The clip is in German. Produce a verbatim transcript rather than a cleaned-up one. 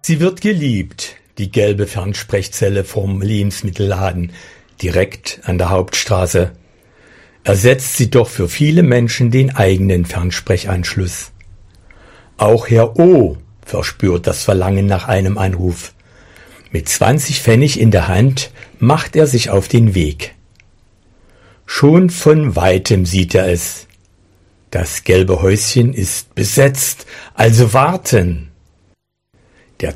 Sie wird geliebt, die gelbe Fernsprechzelle vom Lebensmittelladen, direkt an der Hauptstraße. Ersetzt sie doch für viele Menschen den eigenen Fernsprechanschluss. Auch Herr O. verspürt das Verlangen nach einem Anruf. Mit zwanzig Pfennig in der Hand macht er sich auf den Weg. Schon von weitem sieht er es. Das gelbe Häuschen ist besetzt, also warten.